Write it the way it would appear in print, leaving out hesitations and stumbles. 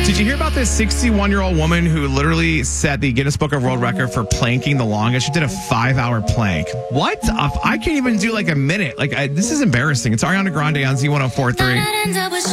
Did you hear about this 61-year-old woman who literally set the Guinness Book of World Record for planking the longest? She did a 5-hour plank. What? I can't even do like a minute. This is embarrassing. It's Ariana Grande on Z104.3.